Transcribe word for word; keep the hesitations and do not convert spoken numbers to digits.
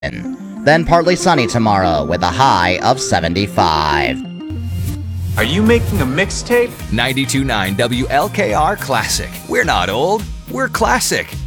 Then partly sunny tomorrow with a high of seventy-five. Are you making a mixtape? ninety-two point nine W L K R Classic. We're not old, we're classic.